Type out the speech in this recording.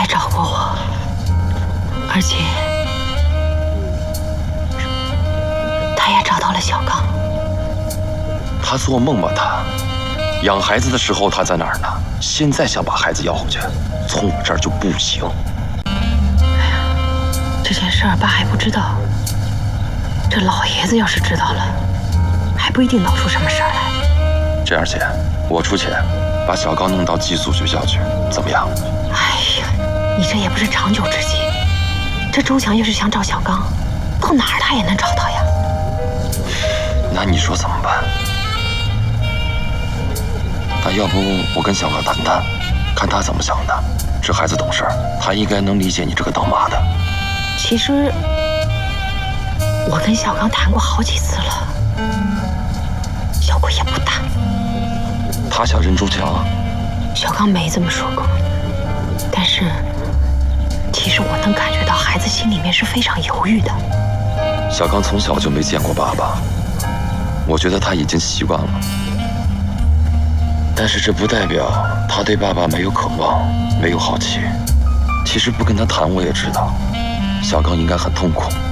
找过我，而且他也找到了小刚。 他做梦吧他？养孩子的时候他在哪儿呢？现在想把孩子要回去，从我这儿就不行。 哎呀，这件事儿爸还不知道，这老爷子要是知道了，还不一定闹出什么事儿来。 这样姐，我出钱把小刚弄到寄宿学校去，怎么样？ 哎呀，你这也不是长久之计。这周强要是想找小刚，到哪儿他也能找到呀。 那你说怎么办？那要不我跟小刚谈谈，看他怎么想的。这孩子懂事，他应该能理解你这个当妈的。 其实我跟小刚谈过好几次了，效果也不大。 他想认周强？ 小刚没这么说过，但是其实我能感觉到孩子心里面是非常犹豫的。 小刚从小就没见过爸爸，我觉得他已经习惯了。但是这不代表他对爸爸没有渴望，没有好奇。其实不跟他谈，我也知道，小刚应该很痛苦。